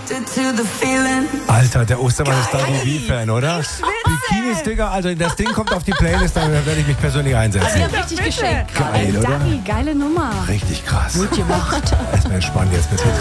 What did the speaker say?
Alter, der Ostermann ist da wie-Fan, oder? Bikini-Sticker, also das Ding kommt auf die Playlist, da werde ich mich persönlich einsetzen. Ihr habt richtig geschenkt. Geil, oder? Dani, geile Nummer. Richtig krass. Gut gemacht. Erstmal entspannen jetzt bitte.